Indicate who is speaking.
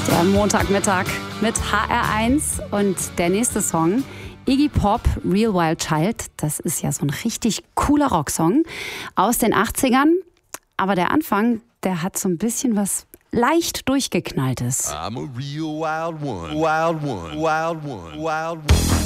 Speaker 1: Der Montagmittag mit HR1 und der nächste Song, Iggy Pop, Real Wild Child. Das ist ja so ein richtig cooler Rocksong aus den 80ern. Aber der Anfang, der hat so ein bisschen was leicht durchgeknalltes.
Speaker 2: I'm a real wild one, wild one, wild one, wild one.